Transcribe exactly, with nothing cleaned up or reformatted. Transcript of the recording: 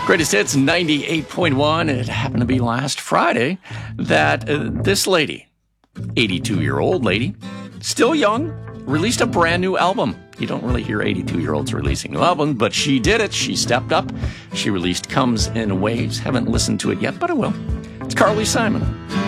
Greatest Hits ninety-eight point one. It happened to be last Friday that uh, this lady, eighty-two-year-old lady, still young, released a brand new album. You don't really hear eighty-two-year-olds releasing new albums, but she did it. She stepped up. She released Comes in Waves. Haven't listened to it yet, but I will. It's Carly Simon.